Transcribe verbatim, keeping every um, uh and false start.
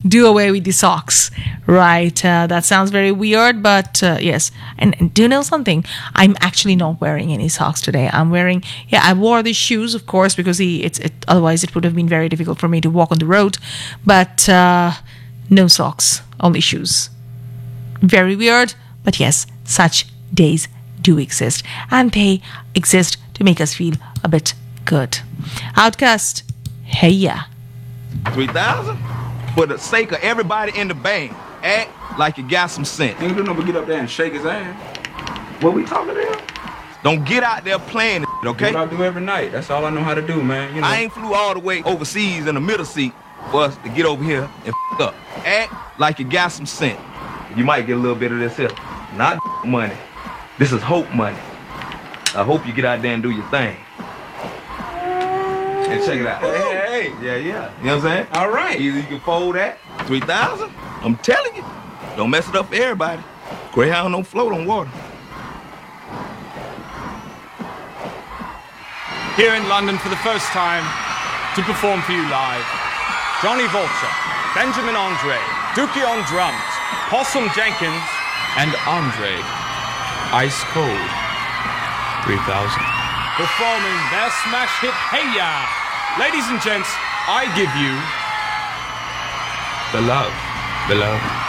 do away with the socks, right? Uh, that sounds very weird, but uh, yes. And, and do you know something? I'm actually not wearing any socks today. I'm wearing, yeah, I wore these shoes, of course, because the, it's it, otherwise it would have been very difficult for me to walk on the road. But uh, no socks, only shoes. Very weird, but yes, such days do exist, and they exist to make us feel a bit good. Outcast, hey yeah. three thousand? For the sake of everybody in the band, act like you got some sense. Ain't do nothing but get up there and shake his ass. What we talking about? Don't get out there playing it, okay? What I do every night. That's all I know how to do, man. You know. I ain't flew all the way overseas in the middle seat for us to get over here and f up. Act like you got some sense. You might get a little bit of this here. Not money. This is hope money. I hope you get out there and do your thing. And check it out. Hey, hey, hey. Yeah, yeah. You know what I'm saying? All right. Either you can fold that, three thousand. I'm telling you. Don't mess it up for everybody. Greyhound don't float on water. Here in London for the first time to perform for you live, Johnny Vulture, Benjamin Andre, Dookie on drums, Possum Jenkins, and Andre Ice Cold three thousand. Performing their smash hit, Hey Ya! Ladies and gents, I give you The love. The love.